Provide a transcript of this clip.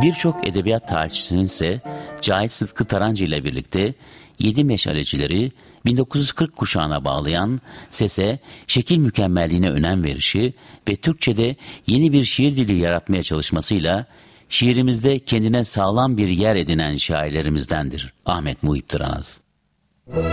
Birçok edebiyat tarihçisinin ise Cahit Sıtkı Tarancı ile birlikte Yedi Meşalecileri 1940 kuşağına bağlayan, sese, şekil mükemmelliğine önem verişi ve Türkçe'de yeni bir şiir dili yaratmaya çalışmasıyla şiirimizde kendine sağlam bir yer edinen şairlerimizdendir Ahmet Muhip Tıranaz.